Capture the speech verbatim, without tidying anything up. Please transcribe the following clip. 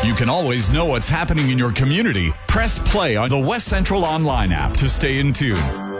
You can always know what's happening in your community. Press play on the West Central Online app to stay in tune.